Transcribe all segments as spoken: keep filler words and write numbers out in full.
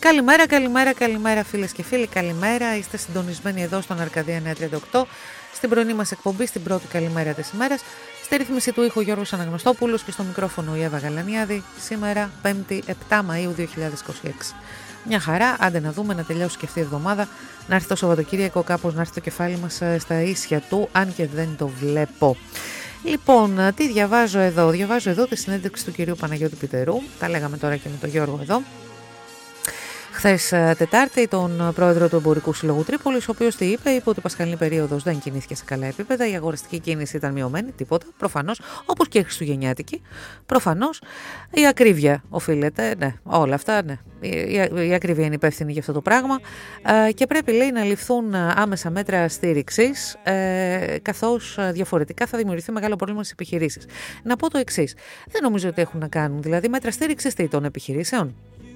Καλημέρα, καλημέρα, καλημέρα φίλες και φίλοι, καλημέρα. Είστε συντονισμένοι εδώ στον Αρκαδία εννιακόσια τριάντα οκτώ, στην πρωινή μας εκπομπή, στην πρώτη καλημέρα της ημέρας. Στη ρύθμιση του ήχου Γιώργος Αναγνωστόπουλος και στο μικρόφωνο η Εύα Γαλανιάδη. Σήμερα πέμπτη επτά Μαΐου δύο χιλιάδες είκοσι έξι. Μια χαρά, άντε να δούμε να τελειώσει και αυτή η εβδομάδα, να έρθει το Σαββατοκύριακο κάπως να έρθει το κεφάλι μας στα ίσια του, αν και δεν το βλέπω. Λοιπόν, τι διαβάζω εδώ, διαβάζω εδώ τη συνέντευξη του κυρίου Παναγιώτη Πιτερού, τα λέγαμε τώρα και με τον Γιώργο εδώ. Χθες Τετάρτη, τον πρόεδρο του Εμπορικού Συλλόγου Τρίπολης, ο οποίος τι είπε, είπε ότι η πασχαλινή περίοδος δεν κινήθηκε σε καλά επίπεδα, η αγοραστική κίνηση ήταν μειωμένη, τίποτα, προφανώς, όπως και η χριστουγεννιάτικη, προφανώς. Η ακρίβεια οφείλεται, ναι, όλα αυτά, ναι. Η, η, η ακρίβεια είναι υπεύθυνη για αυτό το πράγμα ε, και πρέπει, λέει, να ληφθούν άμεσα μέτρα στήριξης, ε, καθώς διαφορετικά θα δημιουργηθεί μεγάλο πρόβλημα στις επιχειρήσεις. Να πω το εξής, δεν νομίζω ότι έχουν να κάνουν, δηλαδή, μέτρα στήριξης τι των επιχειρήσεων.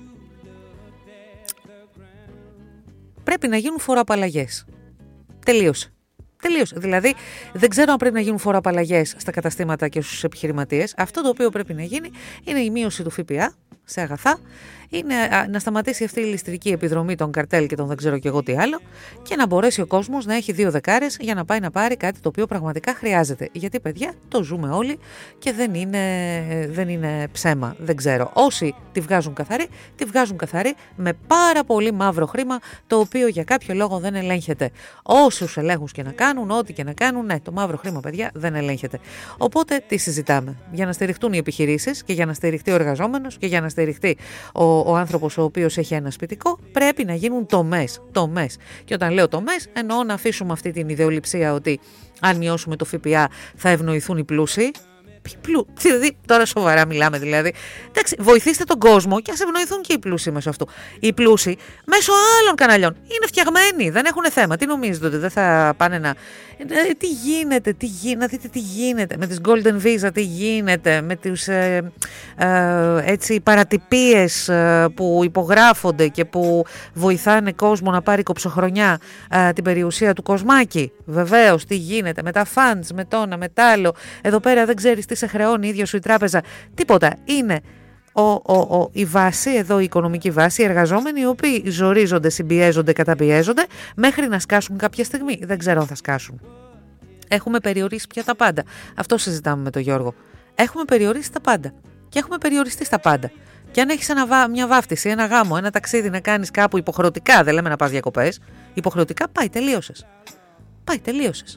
Πρέπει να γίνουν φοροαπαλλαγές. Τελείωσε. Τελείωσε. Δηλαδή, δεν ξέρω αν πρέπει να γίνουν φοροαπαλλαγές στα καταστήματα και στους επιχειρηματίες. Αυτό το οποίο πρέπει να γίνει είναι η μείωση του ΦΠΑ σε αγαθά, είναι να σταματήσει αυτή η ληστρική επιδρομή των καρτέλ και των δεν ξέρω και εγώ τι άλλο και να μπορέσει ο κόσμος να έχει δύο δεκάρες για να πάει να πάρει κάτι το οποίο πραγματικά χρειάζεται. Γιατί, παιδιά, το ζούμε όλοι και δεν είναι, δεν είναι ψέμα. Δεν ξέρω. Όσοι τη βγάζουν καθαρή, τη βγάζουν καθαρή με πάρα πολύ μαύρο χρήμα, το οποίο για κάποιο λόγο δεν ελέγχεται. Όσους ελέγχους και να κάνουν, ό,τι και να κάνουν, ναι, το μαύρο χρήμα, παιδιά, δεν ελέγχεται. Οπότε τι συζητάμε? Για να στηριχτούν οι επιχειρήσεις και για να στηριχτεί ο εργαζόμενος και για να στηριχτεί ο ο άνθρωπος ο οποίος έχει ένα σπιτικό, πρέπει να γίνουν τομές, τομές. Και όταν λέω τομές, εννοώ να αφήσουμε αυτή την ιδεολειψία ότι αν μειώσουμε το ΦΠΑ θα ευνοηθούν οι πλούσιοι. Πλου... Δηλαδή, τώρα σοβαρά μιλάμε, δηλαδή. Εντάξει, βοηθήστε τον κόσμο και ας ευνοηθούν και οι πλούσιοι μέσω αυτού. Οι πλούσιοι μέσω άλλων καναλιών είναι φτιαγμένοι, δεν έχουν θέμα. Τι νομίζετε, ότι δεν θα πάνε να. Δηλαδή, τι γίνεται, τι γίνεται, δείτε τι γίνεται με τις Golden Visa, τι γίνεται με τις ε, ε, έτσι, παρατυπίες ε, που υπογράφονται και που βοηθάνε κόσμο να πάρει κοψοχρονιά ε, την περιουσία του Κοσμάκη. Βεβαίως, τι γίνεται με τα funds, με το ένα, με τ' άλλο. Εδώ πέρα δεν ξέρεις τι σε χρεώνει η ίδια σου η τράπεζα. Τίποτα. Είναι ο, ο, ο, η βάση, εδώ η οικονομική βάση, οι εργαζόμενοι οι οποίοι ζορίζονται, συμπιέζονται, καταπιέζονται μέχρι να σκάσουν κάποια στιγμή. Δεν ξέρω αν θα σκάσουν. Έχουμε περιορίσει πια τα πάντα. Αυτό συζητάμε με τον Γιώργο. Έχουμε περιορίσει τα πάντα. Και έχουμε περιοριστεί στα πάντα. Και αν έχεις ένα, μια βάφτιση, ένα γάμο, ένα ταξίδι να κάνεις κάπου υποχρεωτικά, δεν λέμε να πας διακοπές, υποχρεωτικά πάει, τελείωσες. Πάει, τελείωσες.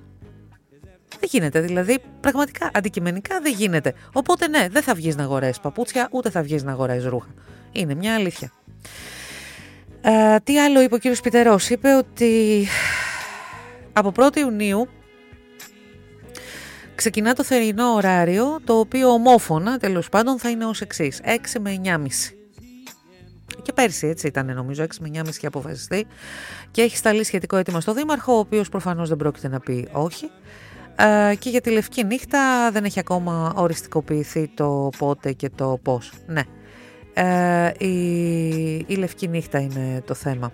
Δεν γίνεται, δηλαδή, πραγματικά, αντικειμενικά δεν γίνεται. Οπότε ναι, δεν θα βγεις να αγοράσεις παπούτσια, ούτε θα βγεις να αγοράσεις ρούχα. Είναι μια αλήθεια. Ε, τι άλλο είπε ο κύριος Πιτερός? Είπε ότι από πρώτη Ιουνίου ξεκινά το θερινό ωράριο, το οποίο ομόφωνα, τέλος πάντων, θα είναι ως εξής, έξι με εννιά και μισή. Και πέρσι έτσι ήταν, νομίζω, έξι με εννιά και μισή είχε αποφασιστεί και έχει σταλεί σχετικό αίτημα στο Δήμαρχο, ο οποίος προφανώς δεν πρόκειται να πει όχι. Uh, και για τη Λευκή Νύχτα δεν έχει ακόμα οριστικοποιηθεί το πότε και το πώς. Ναι, uh, η, η Λευκή Νύχτα είναι το θέμα.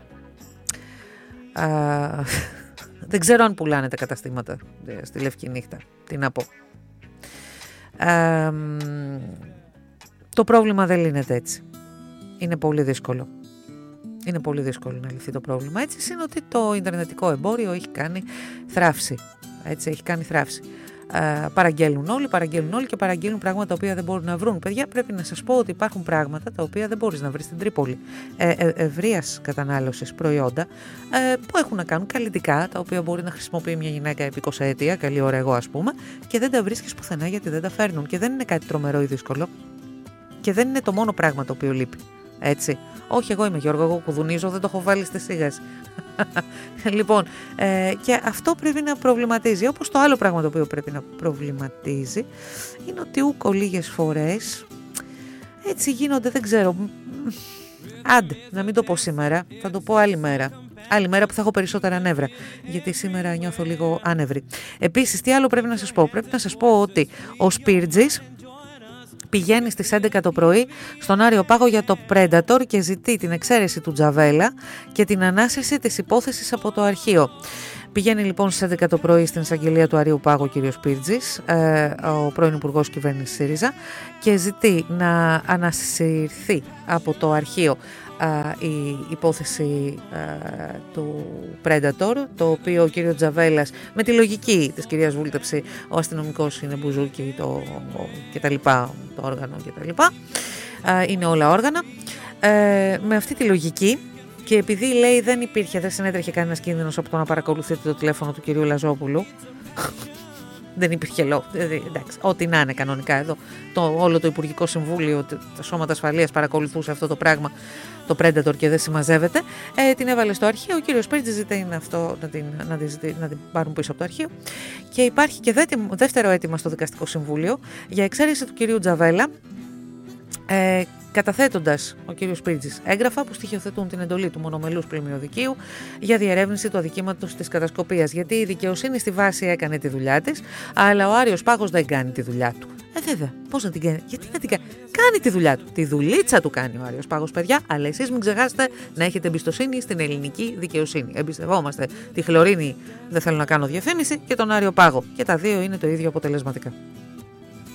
Uh, δεν ξέρω αν πουλάνε τα καταστήματα στη Λευκή Νύχτα. Τι να πω. Uh, το πρόβλημα δεν λύνεται έτσι. Είναι πολύ δύσκολο. Είναι πολύ δύσκολο να λυθεί το πρόβλημα έτσι. Είναι ότι το ιντερνετικό εμπόριο έχει κάνει θράψη. Έτσι, έχει κάνει θράψη. Ε, παραγγέλνουν όλοι, παραγγέλνουν όλοι και παραγγέλνουν πράγματα τα οποία δεν μπορούν να βρουν. Παιδιά, πρέπει να σας πω ότι υπάρχουν πράγματα τα οποία δεν μπορείς να βρεις στην Τρίπολη. Ε, ε, ευρείας κατανάλωσης προϊόντα ε, που έχουν να κάνουν καλλιτικά, τα οποία μπορεί να χρησιμοποιεί μια γυναίκα επί είκοσι ετία, καλή ώρα εγώ ας πούμε, και δεν τα βρίσκεις πουθενά γιατί δεν τα φέρνουν. Και δεν είναι κάτι τρομερό ή δύσκολο. Και δεν είναι το μόνο πράγμα το οποίο λείπει. Έτσι. Όχι, εγώ είμαι Γιώργο, εγώ κουδουνίζω, δεν το έχω βάλει στις σίγας. Λοιπόν, ε, και αυτό πρέπει να προβληματίζει. Όπως το άλλο πράγμα το οποίο πρέπει να προβληματίζει είναι ότι ούκο λίγες φορές έτσι γίνονται, δεν ξέρω. Άντε, να μην το πω σήμερα, θα το πω άλλη μέρα. Άλλη μέρα που θα έχω περισσότερα νεύρα, γιατί σήμερα νιώθω λίγο άνευρη. Επίσης, τι άλλο πρέπει να σας πω? Πρέπει να σας πω ότι ο Σπίρτζης πηγαίνει στις έντεκα το πρωί στον Άριο Πάγο για το Predator και ζητεί την εξαίρεση του Τζαβέλα και την ανάσυρση της υπόθεσης από το αρχείο. Πηγαίνει λοιπόν στις έντεκα το πρωί στην εισαγγελία του Αρείου Πάγου ο κ. Σπίρτζης, ε, ο πρώην Υπουργός Κυβέρνησης ΣΥΡΙΖΑ, και ζητεί να ανασυρθεί από το αρχείο η υπόθεση α, του Predator, το οποίο ο κύριος Τζαβέλας, με τη λογική της κυρίας Βούλτεψη, ο αστυνομικός είναι μπουζούκι το, και τα λοιπά, το όργανο και τα λοιπά, α, είναι όλα όργανα, ε, με αυτή τη λογική. Και επειδή λέει δεν υπήρχε, δεν συνέτρεχε κανένας κίνδυνος από το να παρακολουθείτε το τηλέφωνο του κυρίου Λαζόπουλου. Δεν υπήρχε λόγο. Εντάξει, ό,τι να είναι κανονικά εδώ. Το, όλο το Υπουργικό Συμβούλιο, τα σώματα ασφαλείας παρακολουθούσε αυτό το πράγμα, το Predator, και δεν συμμαζεύεται. Ε, την έβαλε στο αρχείο. Ο κύριος Πρίτσης ζητάει αυτό, να, την, να, την, να την πάρουν πίσω από το αρχείο. Και υπάρχει και δεύτερο αίτημα στο Δικαστικό Συμβούλιο για εξαίρεση του κυρίου Τζαβέλα. Ε, καταθέτοντας ο κύριος Πρίτσης έγγραφα που στοιχειοθετούν την εντολή του μονομελούς πλημμυρωδικείου για διερεύνηση του αδικήματος της κατασκοπίας. Γιατί η δικαιοσύνη στη βάση έκανε τη δουλειά της, αλλά ο Άριος Πάγος δεν κάνει τη δουλειά του. Ε, βέβαια, πώς να την κάνει, γιατί να την κάνει. Κάνει τη δουλειά του. Τη δουλίτσα του κάνει ο Άριος Πάγος, παιδιά, αλλά εσείς μην ξεχάσετε να έχετε εμπιστοσύνη στην ελληνική δικαιοσύνη. Εμπιστευόμαστε τη Χλωρίνη, δεν θέλω να κάνω διαφήμιση, και τον Άριο Πάγο. Και τα δύο είναι το ίδιο αποτελεσματικά.